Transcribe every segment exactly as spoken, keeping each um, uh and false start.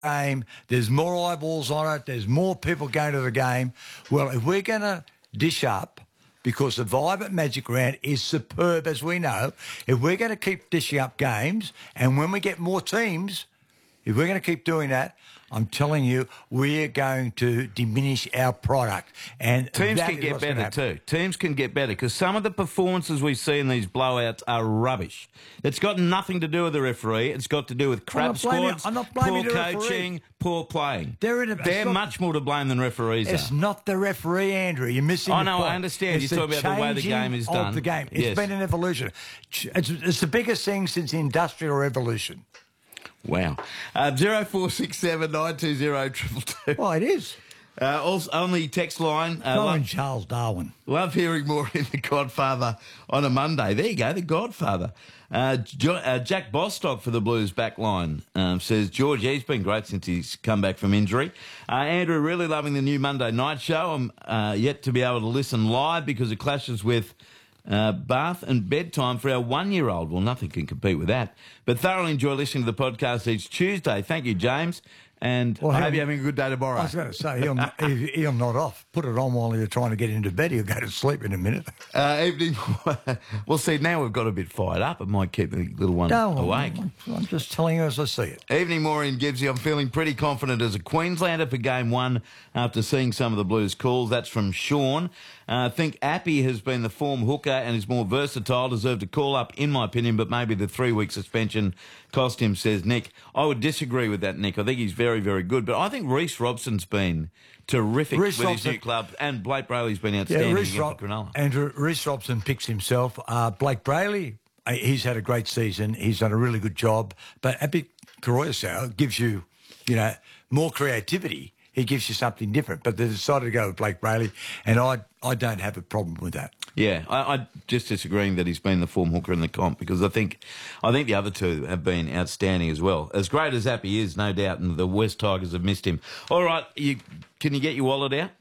game. There's more eyeballs on it. There's more people going to the game. Well, if we're going to dish up, because the vibe at Magic Round is superb, as we know, if we're going to keep dishing up games, and when we get more teams, if we're going to keep doing that, I'm telling you, we're going to diminish our product. And teams that can is get what's gonna better happen. too. Teams can get better because some of the performances we see in these blowouts are rubbish. It's got nothing to do with the referee. It's got to do with crap I'm not blaming- squads, I'm not blaming poor the referee. coaching, poor playing. They're, in a, They're not, much more to blame than referees It's are. not the referee, Andrew. You're missing I the know, point. I understand. It's You're talking about the way the changing game is of done. the game. It's Yes. been an evolution. It's, it's the biggest thing since the Industrial Revolution. Wow. Uh, zero four six seven nine two zero triple two. Well, it is. Uh, also on the text line, uh, Go love, on, Charles Darwin. love hearing more in The Godfather on a Monday. There you go, The Godfather. Uh, jo- uh, Jack Bostock for the Blues back line um, says, George, yeah, he's been great since he's come back from injury. Uh, Andrew, really loving the new Monday night show. I'm uh, yet to be able to listen live because it clashes with Uh, bath and bedtime for our one-year-old. Well, nothing can compete with that. But thoroughly enjoy listening to the podcast each Tuesday. Thank you, James. And Well, I he'll- hope you're having a good day tomorrow. I was going to say, he'll, he- he'll nod off. Put it on while you're trying to get into bed. He'll go to sleep in a minute. Uh, evening. Well, see, now we've got a bit fired up. It might keep the little one No, awake. I'm, I'm just telling you as I see it. Evening, Maureen Gibbsy. I'm feeling pretty confident as a Queenslander for game one after seeing some of the Blues calls. That's from Sean. I uh, think Appy has been the form hooker and is more versatile, deserved a call-up, in my opinion, but maybe the three-week suspension cost him, says Nick. I would disagree with that, Nick. I think he's very, very good. But I think Reece Robson's been terrific Reece with Robson- his new club, and Blake Brayley's been Yeah, outstanding Reece against Rob- Cronulla. Andrew, Reece Robson picks himself. Uh, Blake Brayley, uh, he's had a great season. He's done a really good job. But Appy Caroyasau gives you, you know, more creativity. He gives you something different. But they decided to go with Blake Brayley, and I I don't have a problem with that. Yeah, I, I just disagreeing that he's been the form hooker in the comp because I think I think the other two have been outstanding as well. As great as Appy is, no doubt, and the West Tigers have missed him. All right, you, can you get your wallet out?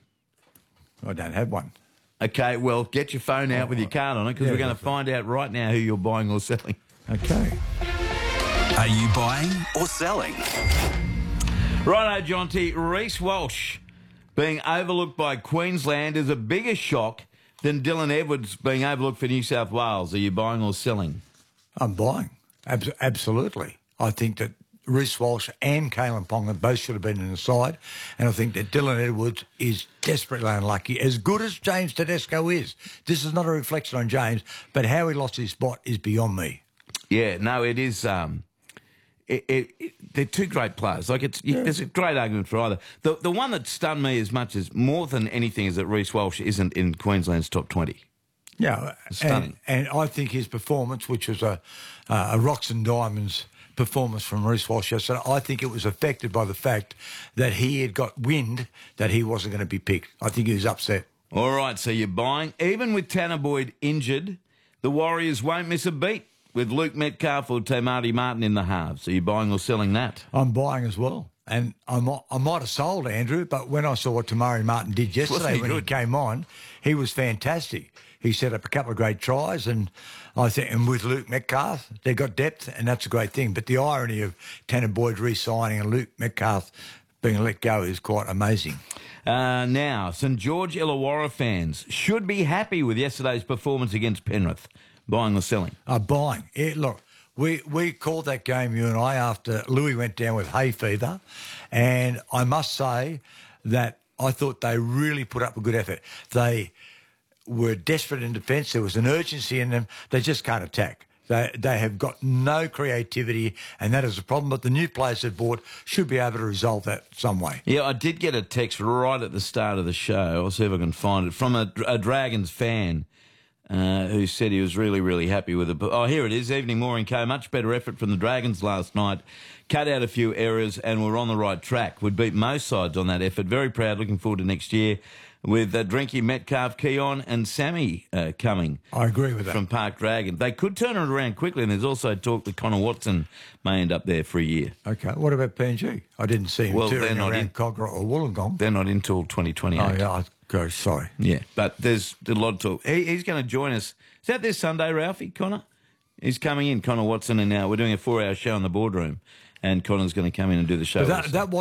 I don't have one. Okay, well, get your phone out with your card on it because Yeah, we're going to definitely. find out right now who you're buying or selling. Okay. Are you buying or selling? Righto, Jonty. Reece Walsh being overlooked by Queensland is a bigger shock than Dylan Edwards being overlooked for New South Wales. Are you buying or selling? I'm buying. Abs- absolutely. I think that Reece Walsh and Kalen Ponga both should have been in the side, and I think that Dylan Edwards is desperately unlucky. As good as James Tedesco is, this is not a reflection on James, but how he lost his spot is beyond me. Yeah, no, it is. Um, it, it, it, they're two great players. Like it's, Yeah. there's a great argument for either. The the one that stunned me as much as more than anything is that Reece Walsh isn't in Queensland's top twenty. Yeah, Stunning. and, and I think his performance, which was a uh, a rocks and diamonds performance from Reece Walsh yesterday, I think it was affected by the fact that he had got wind that he wasn't going to be picked. I think he was upset. All right, so you're buying. Even with Tanner Boyd injured, the Warriors won't miss a beat with Luke Metcalf or Tamati Martin in the halves. So you're buying or selling that? I'm buying as well. And I might, I might have sold Andrew, but when I saw what Tamari Martin did yesterday he when he good? came on, he was fantastic. He set up a couple of great tries, and I think, and with Luke Metcalf, they got depth, and that's a great thing. But the irony of Tanner Boyd re-signing and Luke Metcalf being let go is quite amazing. Uh, now, St George Illawarra fans should be happy with yesterday's performance against Penrith. Buying or selling? Uh, buying. Yeah, look, we, we called that game, you and I, after Louis went down with hay fever, and I must say that I thought they really put up a good effort. They were desperate in defence. There was an urgency in them. They just can't attack. They they have got no creativity, and that is a problem. But the new players they've bought should be able to resolve that some way. Yeah, I did get a text right at the start of the show. I'll see if I can find it from a, a Dragons fan uh, who said he was really, really happy with it. Oh, here it is. Evening, Maureen K. Much better effort from the Dragons last night. Cut out a few errors and we're on the right track. Would beat most sides on that effort. Very proud. Looking forward to next year with uh, Drinky, Metcalf, Keon and Sammy uh, coming. I agree with that. From Park Dragon. They could turn it around quickly, and there's also talk that Connor Watson may end up there for a year. Okay, what about P N G? I didn't see him Well, they're touring not around in- Cogra or Wollongong. They're not until twenty twenty-eight. Oh, yeah, I go, sorry. Yeah, but there's a lot of talk. He, he's going to join us. Is that this Sunday, Ralphie, Connor? He's coming in, Connor Watson, and now we're doing a four-hour show in the boardroom. and Connor's going to come in and do the show. But that, also. that